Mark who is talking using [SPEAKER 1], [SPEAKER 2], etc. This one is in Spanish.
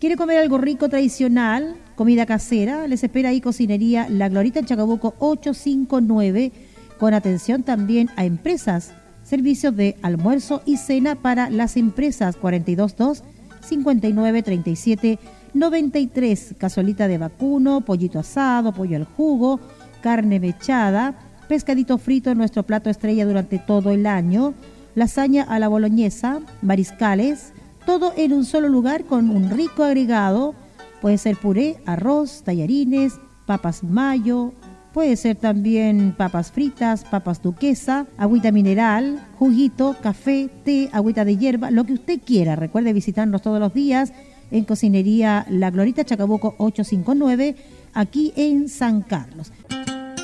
[SPEAKER 1] ¿Quiere comer algo rico, tradicional, comida casera? Les espera ahí Cocinería La Glorita en Chacabuco 859, con atención también a empresas. Servicios de almuerzo y cena para las empresas 422-5937-93. Cazuelita de vacuno, pollito asado, pollo al jugo, carne mechada, pescadito frito en nuestro plato estrella durante todo el año, lasaña a la boloñesa, mariscales, todo en un solo lugar con un rico agregado. Puede ser puré, arroz, tallarines, papas mayo, puede ser también papas fritas, papas duquesa, agüita mineral, juguito, café, té, agüita de hierba, lo que usted quiera. Recuerde visitarnos todos los días en Cocinería La Glorita, Chacabuco 859, aquí en San Carlos.